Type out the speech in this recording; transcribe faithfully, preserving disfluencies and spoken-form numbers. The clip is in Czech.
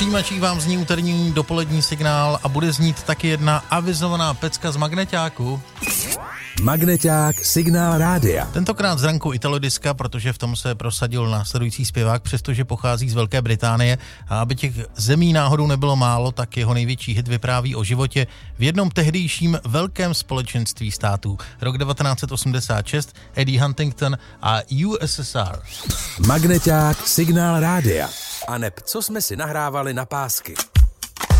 přijímačích vám zní úterní dopolední signál a bude znít taky jedna avizovaná pecka z magneťáku. Magneťák Signál rádia. Tentokrát z ranku italodiska, protože v tom se prosadil následující zpěvák, přestože pochází z Velké Británie, a aby těch zemí náhodou nebylo málo, tak jeho největší hit vypráví o životě v jednom tehdejším velkém společenství států. Rok devatenáct set osmdesát šest, Eddie Huntington a U S S R. Magneťák Signál rádia. A neb co jsme si nahrávali na pásky.